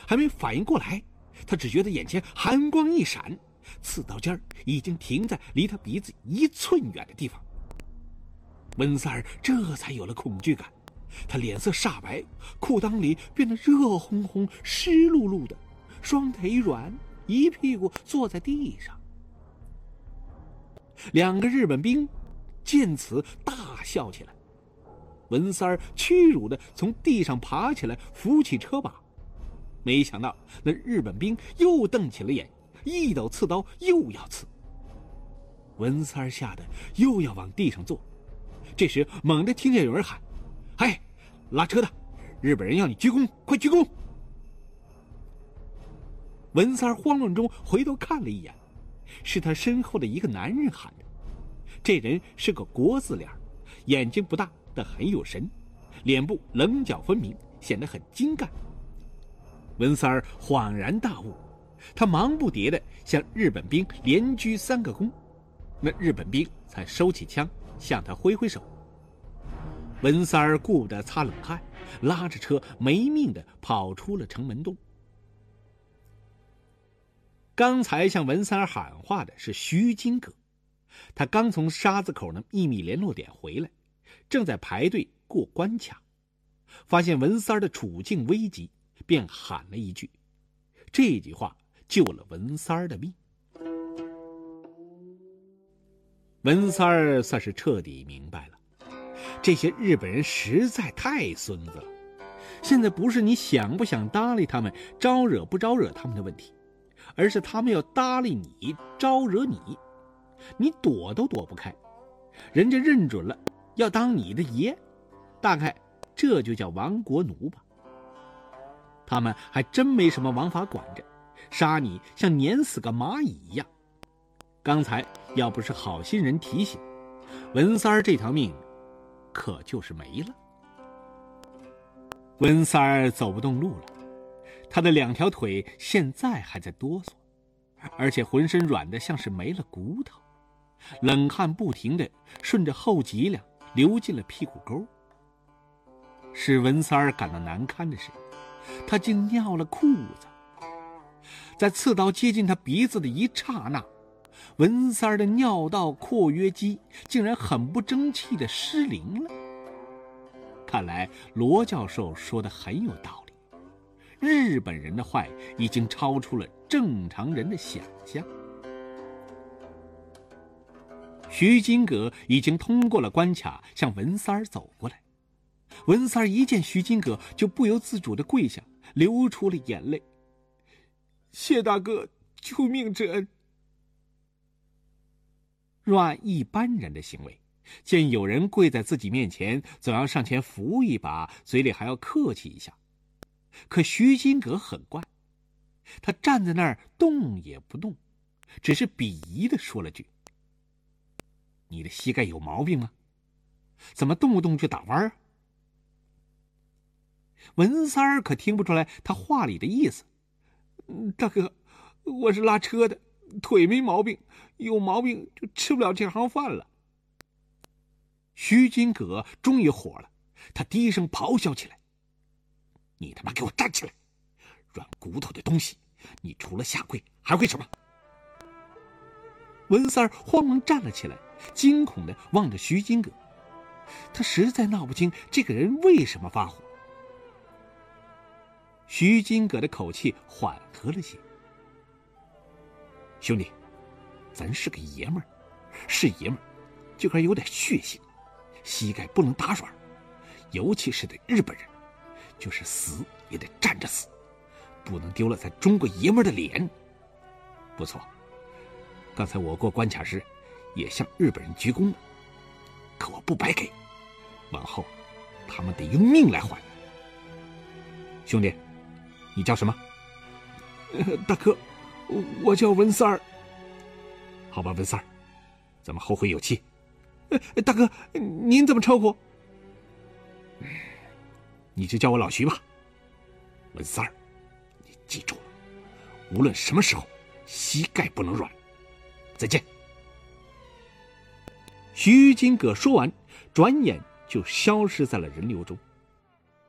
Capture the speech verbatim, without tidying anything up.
还没反应过来，他只觉得眼前寒光一闪，刺刀尖已经停在离他鼻子一寸远的地方。文三儿这才有了恐惧感，他脸色煞白，裤裆里变得热烘烘、湿漉漉的，双腿软，一屁股坐在地上。两个日本兵见此大笑起来。文三儿屈辱地从地上爬起来，扶起车把。没想到那日本兵又瞪起了眼，一抖刺刀又要刺。文三儿吓得又要往地上坐，这时猛地听见有人喊：“哎，拉车的，日本人要你鞠躬，快鞠躬！”文三儿慌乱中回头看了一眼，是他身后的一个男人喊的。这人是个国字脸，眼睛不大，但很有神，脸部棱角分明，显得很精干。文三儿恍然大悟，他忙不迭地向日本兵连鞠三个躬，那日本兵才收起枪，向他挥挥手。文三儿顾不得擦冷汗，拉着车没命地跑出了城门洞。刚才向文三儿喊话的是徐金阁，他刚从沙子口的秘密联络点回来，正在排队过关卡，发现文三儿的处境危急，便喊了一句，这句话救了文三儿的命。文三儿算是彻底明白了，这些日本人实在太孙子了。现在不是你想不想搭理他们，招惹不招惹他们的问题，而是他们要搭理你，招惹你，你躲都躲不开。人家认准了要当你的爷，大概这就叫亡国奴吧。他们还真没什么王法管着，杀你像碾死个蚂蚁一样。刚才要不是好心人提醒，文三儿这条命可就是没了。文三儿走不动路了，他的两条腿现在还在哆嗦，而且浑身软得像是没了骨头，冷汗不停地顺着后脊梁流进了屁股沟。使文三儿感到难堪的是，他竟尿了裤子。在刺刀接近他鼻子的一刹那，文三儿的尿道括约肌竟然很不争气地失灵了。看来罗教授说的很有道理，日本人的坏已经超出了正常人的想象。徐金阁已经通过了关卡，向文三儿走过来。文三儿一见徐金阁，就不由自主地跪下，流出了眼泪：“谢大哥，救命之恩！”若按一般人的行为，见有人跪在自己面前，总要上前扶一把，嘴里还要客气一下。可徐金阁很怪，他站在那儿动也不动，只是鄙夷地说了句：“你的膝盖有毛病吗？怎么动不动就打弯儿？”文三儿可听不出来他话里的意思。“大哥，我是拉车的，腿没毛病，有毛病就吃不了这行饭了。”徐金阁终于火了，他低声咆哮起来：“你他妈给我站起来！软骨头的东西，你除了下跪还会什么？”文三儿慌忙站了起来，惊恐地望着徐金阁，他实在闹不清这个人为什么发火。徐金阁的口气缓和了些：“兄弟，咱是个爷们儿，是爷们儿就该有点血性，膝盖不能打软，尤其是对日本人，就是死也得站着死，不能丢了咱中国爷们儿的脸。不错，刚才我过关卡时也向日本人鞠躬了，可我不白给，往后他们得用命来还。兄弟，你叫什么？”“呃、大哥，我叫文三儿。”“好吧，文三儿，咱们后会有期。”“呃、大哥，您怎么称呼？”“你就叫我老徐吧。文三儿，你记住了，无论什么时候，膝盖不能软。再见。”徐金阁说完，转眼就消失在了人流中。